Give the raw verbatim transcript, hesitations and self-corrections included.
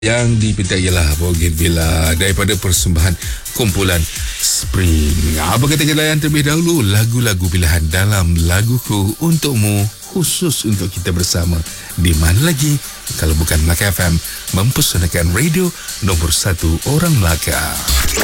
Yang dipinta ialah Bougainvillea daripada persembahan kumpulan Spring. Apa kata kita layan terlebih dahulu lagu-lagu pilihan dalam Laguku Untukmu, khusus untuk kita bersama. Di mana lagi kalau bukan Melaka F M, mempersembahkan radio nombor satu orang Melaka.